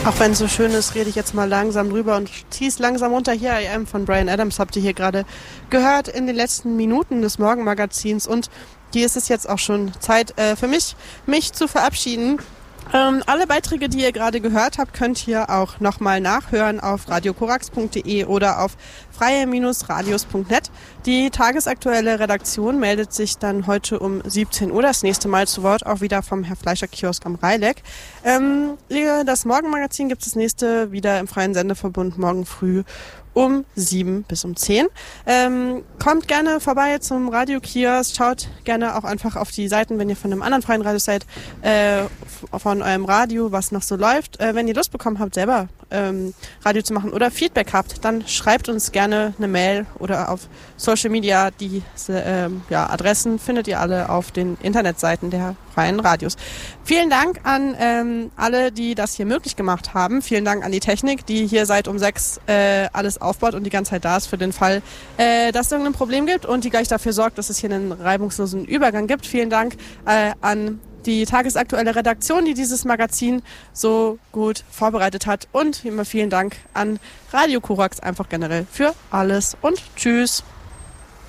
Auch wenn es so schön ist, rede ich jetzt mal langsam drüber und zieh's langsam runter. Hier, I Am von Bryan Adams habt ihr hier gerade gehört in den letzten Minuten des Morgenmagazins. Und hier ist es jetzt auch schon Zeit für mich zu verabschieden. Alle Beiträge, die ihr gerade gehört habt, könnt ihr auch nochmal nachhören auf radiokorax.de oder auf freie-radios.net. Die tagesaktuelle Redaktion meldet sich dann heute um 17 Uhr das nächste Mal zu Wort, auch wieder vom Herr Fleischer-Kiosk am Reileck. Das Morgenmagazin gibt es das nächste wieder im Freien Sendeverbund morgen früh um 7 bis um 10. Kommt gerne vorbei zum Radiokiosk, schaut gerne auch einfach auf die Seiten, wenn ihr von einem anderen freien Radio seid, von eurem Radio, was noch so läuft. Wenn ihr Lust bekommen habt, selber Radio zu machen oder Feedback habt, dann schreibt uns gerne eine Mail oder auf Social Media. Die Adressen findet ihr alle auf den Internetseiten der freien Radios. Vielen Dank an alle, die das hier möglich gemacht haben. Vielen Dank an die Technik, die hier seit um 6 alles aufbaut und die ganze Zeit da ist für den Fall, dass es irgendein Problem gibt und die gleich dafür sorgt, dass es hier einen reibungslosen Übergang gibt. Vielen Dank an die tagesaktuelle Redaktion, die dieses Magazin so gut vorbereitet hat. Und immer vielen Dank an Radio Korax einfach generell für alles und tschüss.